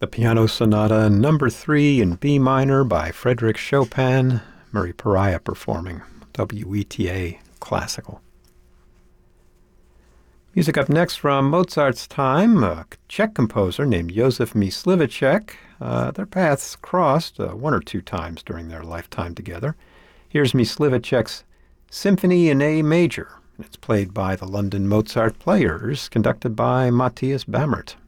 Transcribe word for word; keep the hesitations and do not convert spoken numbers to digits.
The Piano Sonata Number three in B minor by Frédéric Chopin, Murray Pariah performing, W E T A Classical. Music up next from Mozart's time, a Czech composer named Josef Mysliveček. Uh, their paths crossed uh, one or two times during their lifetime together. Here's Mysliveček's Symphony in A Major. It's played by the London Mozart Players, conducted by Matthias Bammert.